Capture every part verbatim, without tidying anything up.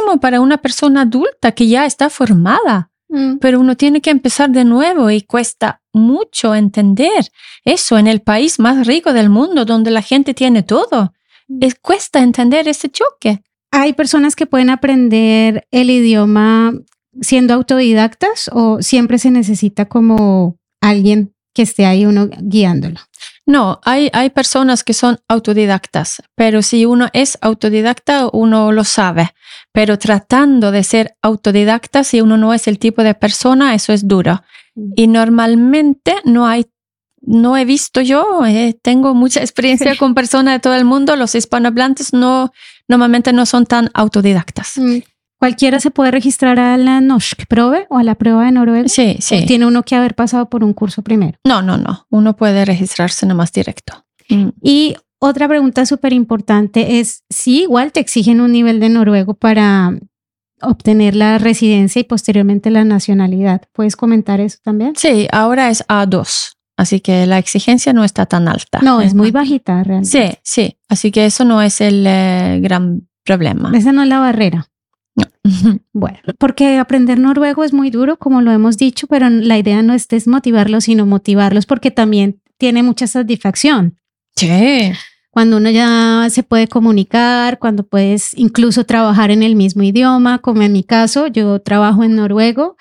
muchísimo para una persona adulta que ya está formada. Mm. Pero uno tiene que empezar de nuevo y cuesta mucho entender eso en el país más rico del mundo, donde la gente tiene todo. Es, cuesta entender ese choque. ¿Hay personas que pueden aprender el idioma siendo autodidactas o siempre se necesita como alguien que esté ahí uno guiándolo? No, hay, hay personas que son autodidactas, pero si uno es autodidacta, uno lo sabe. Pero tratando de ser autodidacta, si uno no es el tipo de persona, eso es duro. Y normalmente no hay, no he visto yo, eh, tengo mucha experiencia sí. con personas de todo el mundo, los hispanohablantes no, normalmente no son tan autodidactas. Mm. ¿Cualquiera se puede registrar a la Norsk Prøve o a la prueba de noruego? Sí, sí. ¿O tiene uno que haber pasado por un curso primero? No, no, no. Uno puede registrarse nomás directo. Mm. Y otra pregunta súper importante es si igual te exigen un nivel de noruego para obtener la residencia y posteriormente la nacionalidad. ¿Puedes comentar eso también? Sí, ahora es A dos. Así que la exigencia no está tan alta. No, es muy bajita realmente. Sí, sí. Así que eso no es el eh, gran problema. Esa no es la barrera. No. Bueno, porque aprender noruego es muy duro, como lo hemos dicho, pero la idea no es desmotivarlos, sino motivarlos porque también tiene mucha satisfacción. Sí. Cuando uno ya se puede comunicar, cuando puedes incluso trabajar en el mismo idioma, como en mi caso, yo trabajo en noruego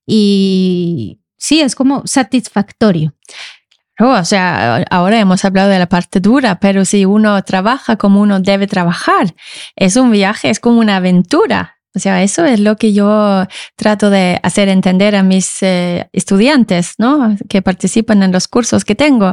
y sí, es como satisfactorio. Oh, o sea, ahora hemos hablado de la parte dura, pero si uno trabaja como uno debe trabajar, es un viaje, es como una aventura. O sea, eso es lo que yo trato de hacer entender a mis eh, estudiantes, ¿no? Que participan en los cursos que tengo.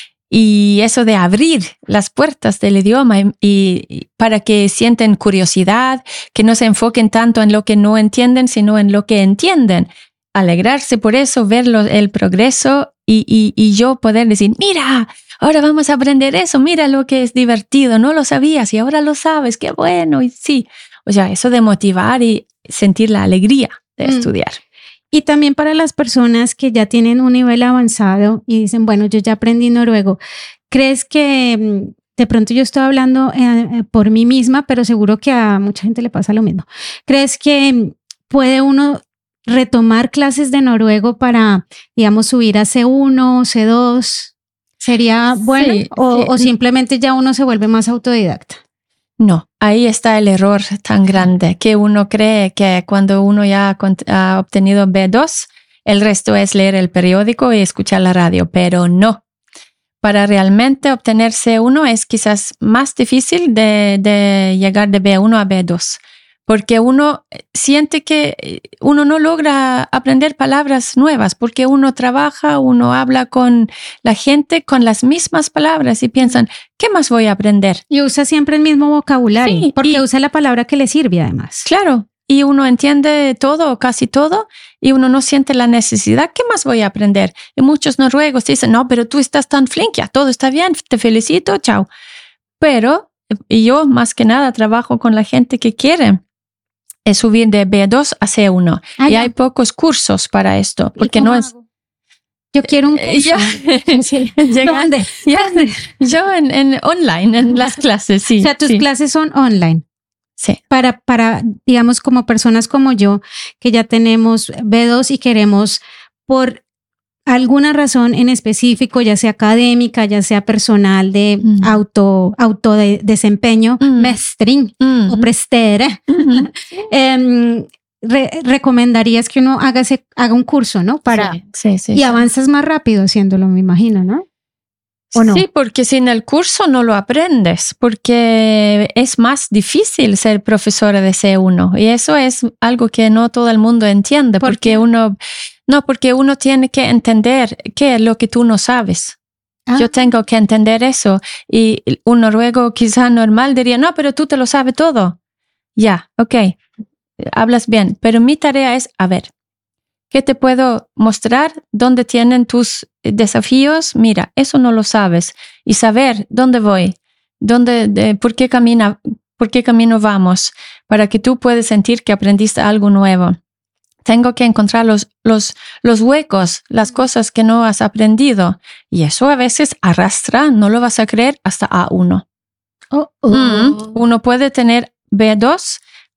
Y eso de abrir las puertas del idioma y, y para que sienten curiosidad, que no se enfoquen tanto en lo que no entienden, sino en lo que entienden. Alegrarse por eso, ver lo, el progreso y, y, y yo poder decir, mira, ahora vamos a aprender eso, mira lo que es divertido, no lo sabías y ahora lo sabes, qué bueno, y sí. O sea, eso de motivar y sentir la alegría de mm. estudiar. Y también para las personas que ya tienen un nivel avanzado y dicen, bueno, yo ya aprendí noruego, ¿crees que de pronto yo estoy hablando eh, por mí misma, pero seguro que a mucha gente le pasa lo mismo? ¿Crees que puede uno retomar clases de noruego para, digamos, subir a C uno, C dos? ¿Sería bueno? Sí, o, sí. ¿O simplemente ya uno se vuelve más autodidacta? No, ahí está el error tan grande que uno cree que cuando uno ya ha obtenido B dos, el resto es leer el periódico y escuchar la radio, pero no. Para realmente obtener C uno es quizás más difícil de, de llegar de B uno a B dos, porque uno siente que uno no logra aprender palabras nuevas, porque uno trabaja, uno habla con la gente con las mismas palabras y piensan, ¿qué más voy a aprender? Y usa siempre el mismo vocabulario, sí, porque y, usa la palabra que le sirve además. Claro, y uno entiende todo o casi todo y uno no siente la necesidad, ¿qué más voy a aprender? Y muchos noruegos dicen, no, pero tú estás tan flinkia, todo está bien, te felicito, chao. Pero yo más que nada trabajo con la gente que quiere es subir de B dos a C uno. Ah, y ya. Hay pocos cursos para esto, porque no es... Yo quiero un curso. Ya, sí, ¿dónde? Ya, yo en, en online, en las clases, sí. O sea, tus sí. clases son online. Sí. Para, para, digamos, como personas como yo, que ya tenemos B dos y queremos, por alguna razón en específico, ya sea académica, ya sea personal, de mm. auto, auto de desempeño, mm. mestring mm. o prestere, mm. eh, re recomendarías que uno haga, ese, haga un curso, ¿no? Para, sí, sí, sí, y sí. avanzas más rápido haciéndolo, me imagino, ¿no? ¿O no? Sí, porque sin el curso no lo aprendes, porque es más difícil ser profesora de C uno y eso es algo que no todo el mundo entiende, ¿Por porque qué? uno no, porque uno tiene que entender qué es lo que tú no sabes. Ah. Yo tengo que entender eso y un noruego quizá normal diría, no, pero tú te lo sabes todo. Ya, ok, hablas bien, pero mi tarea es, a ver, ¿qué te puedo mostrar? ¿Dónde tienen tus desafíos? Mira, eso no lo sabes. Y saber dónde voy, dónde, de, por qué camina, por qué camino vamos, para que tú puedas sentir que aprendiste algo nuevo. Tengo que encontrar los, los, los huecos, las cosas que no has aprendido. Y eso a veces arrastra, no lo vas a creer, hasta A uno. Oh, oh. Mm, uno puede tener B dos,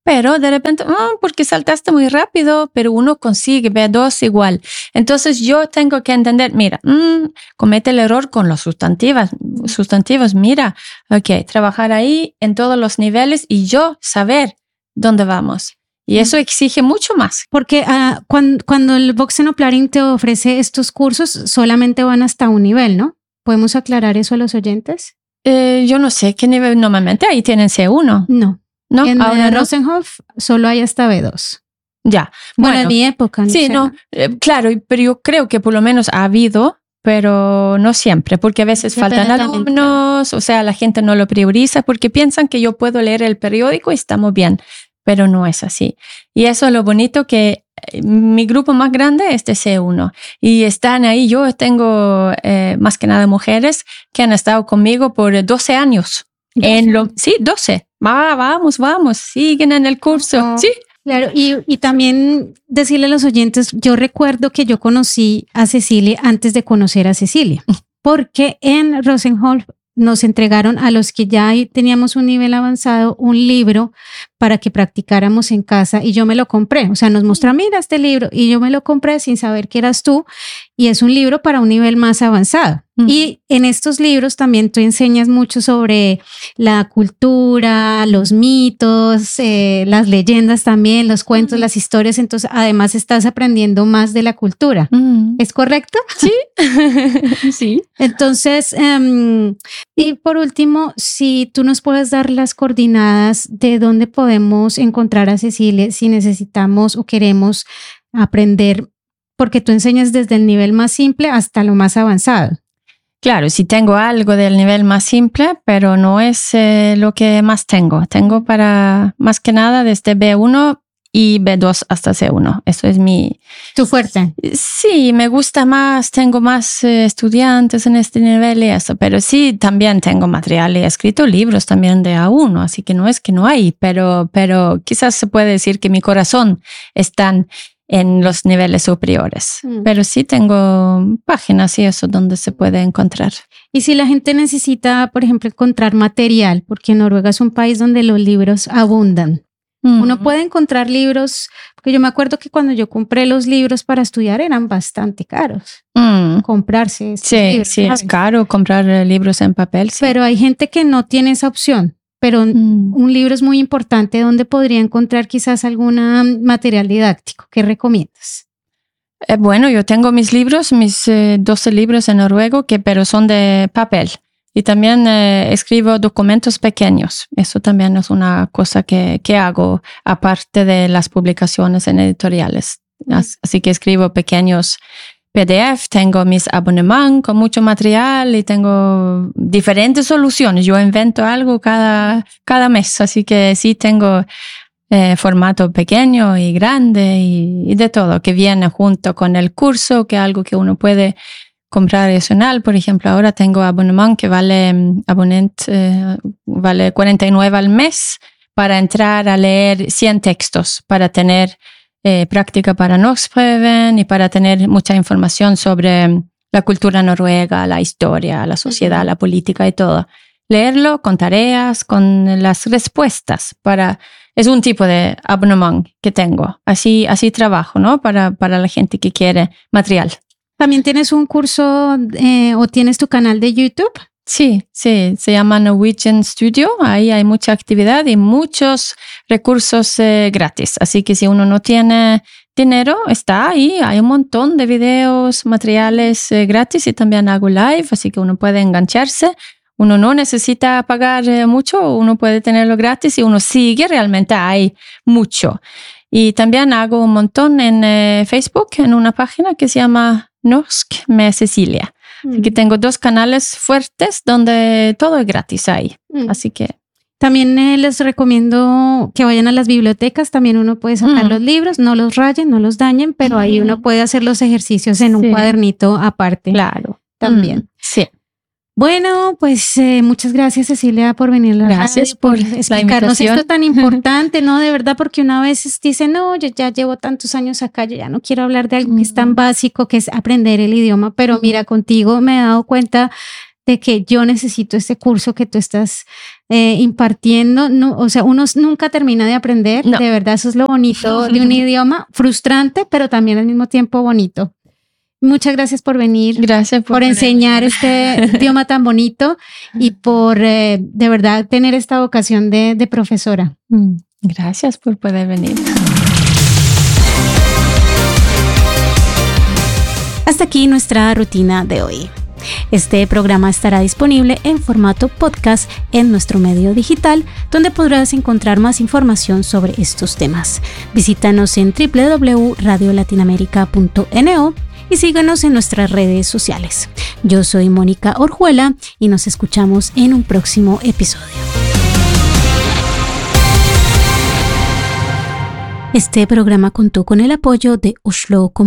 pero de repente, oh, porque saltaste muy rápido, pero uno consigue B dos igual. Entonces yo tengo que entender, mira, mmm, comete el error con los sustantivos, sustantivos, mira, ok, trabajar ahí en todos los niveles y yo saber dónde vamos. Y eso exige mucho más. Porque uh, cuando, cuando el Voxenoplanning te ofrece estos cursos, solamente van hasta un nivel, ¿no? ¿Podemos aclarar eso a los oyentes? Eh, yo no sé qué nivel normalmente. Ahí tienen C uno. No. No, en ahora no. Rosenhof solo hay hasta B dos. Ya. Bueno, Bueno, en mi época. No sí, sé. no. Eh, claro, pero yo creo que por lo menos ha habido, pero no siempre, porque a veces Depende faltan también, alumnos, o sea, la gente no lo prioriza porque piensan que yo puedo leer el periódico y estamos bien. Pero no es así. Y eso es lo bonito, que mi grupo más grande es de C uno y están ahí. Yo tengo eh, más que nada mujeres que han estado conmigo por doce años. En lo, sí, doce. Va, vamos, vamos, siguen en el curso. Oh, sí. Claro, y, y también decirle a los oyentes, yo recuerdo que yo conocí a Cecilia antes de conocer a Cecilia, porque en Rosenhof nos entregaron a los que ya teníamos un nivel avanzado un libro para que practicáramos en casa y yo me lo compré, o sea, nos mostró, mira este libro, y yo me lo compré sin saber que eras tú, y es un libro para un nivel más avanzado. Uh-huh. Y en estos libros también tú enseñas mucho sobre la cultura, los mitos, eh, las leyendas también, los cuentos, uh-huh. las historias, entonces además estás aprendiendo más de la cultura. Uh-huh. ¿Es correcto? Sí. Sí. Entonces, um, y por último, si tú nos puedes dar las coordenadas de dónde podemos encontrar a Cecilia si necesitamos o queremos aprender, porque tú enseñas desde el nivel más simple hasta lo más avanzado. Claro, sí tengo algo del nivel más simple, pero no es eh, lo que más tengo. Tengo para más que nada desde B uno y B dos hasta C uno. Eso es mi... ¿Tu fuerte? Sí, me gusta más, tengo más eh, estudiantes en este nivel y eso, pero sí, también tengo material y he escrito libros también de A uno, así que no es que no hay, pero, pero quizás se puede decir que mi corazón está en los niveles superiores. Mm. Pero sí tengo páginas y eso donde se puede encontrar. Y si la gente necesita, por ejemplo, encontrar material, porque Noruega es un país donde los libros abundan. Mm. Uno puede encontrar libros, porque yo me acuerdo que cuando yo compré los libros para estudiar eran bastante caros. Mm. Comprarse estos sí, libros. Sí, ¿sabes? Es caro comprar libros en papel. Sí. Pero hay gente que no tiene esa opción. Pero mm. un libro es muy importante donde podría encontrar quizás algún material didáctico. ¿Qué recomiendas? Eh, bueno, yo tengo mis libros, mis eh, doce libros en noruego, que, pero son de papel. Y también eh, escribo documentos pequeños. Eso también es una cosa que, que hago, aparte de las publicaciones en editoriales. Mm. Así que escribo pequeños P D F, tengo mis abonnementos con mucho material y tengo diferentes soluciones. Yo invento algo cada, cada mes, así que sí tengo eh, formato pequeño y grande y, y de todo, que viene junto con el curso, que es algo que uno puede comprar adicional. Por ejemplo, ahora tengo abonnement que vale, abonnement, eh, vale cuarenta y nueve al mes para entrar a leer cien textos, para tener Eh, práctica para Norskprøven y para tener mucha información sobre la cultura noruega, la historia, la sociedad, uh-huh. la política y todo. Leerlo con tareas, con las respuestas. Para, es un tipo de abonnement que tengo. Así, así trabajo, ¿no? Para, para la gente que quiere material. ¿También tienes un curso eh, o tienes tu canal de YouTube? Sí, sí, se llama Norwegian Studio. Ahí hay mucha actividad y muchos recursos eh, gratis. Así que si uno no tiene dinero, está ahí. Hay un montón de videos, materiales eh, gratis y también hago live, así que uno puede engancharse. Uno no necesita pagar eh, mucho, uno puede tenerlo gratis y uno sigue. Realmente hay mucho. Y también hago un montón en eh, Facebook, en una página que se llama Norsk med Cecilia. Así que tengo dos canales fuertes donde todo es gratis ahí. Mm. Así que... También eh, les recomiendo que vayan a las bibliotecas. También uno puede sacar mm. los libros, no los rayen, no los dañen, pero mm. ahí uno puede hacer los ejercicios en un sí. cuadernito aparte. Claro. También. Mm. Sí. Bueno, pues eh, muchas gracias, Cecilia, por venir a la Gracias radio, por, por explicarnos esto tan importante, ¿no? De verdad, porque una vez dice, no, yo ya llevo tantos años acá, yo ya no quiero hablar de algo mm. que es tan básico, que es aprender el idioma, pero mm. mira, contigo me he dado cuenta de que yo necesito este curso que tú estás eh, impartiendo. No, o sea, uno nunca termina de aprender. No. De verdad, eso es lo bonito de un idioma, frustrante, pero también al mismo tiempo bonito. Muchas gracias por venir. Gracias por, por enseñar este idioma tan bonito y por eh, de verdad tener esta vocación de, de profesora. Gracias por poder venir. Hasta aquí nuestra rutina de hoy. Este programa estará disponible en formato podcast en nuestro medio digital, donde podrás encontrar más información sobre estos temas. Visítanos en doble u doble u doble u punto radio latinoamérica punto ene o y síganos en nuestras redes sociales. Yo soy Mónica Orjuela y nos escuchamos en un próximo episodio. Este programa contó con el apoyo de Oslo Comunicación.